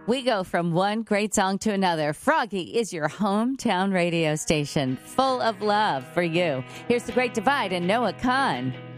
We go from one great song to another. Froggy is your hometown radio station, full of love for you. Here's The Great Divide and Noah Khan.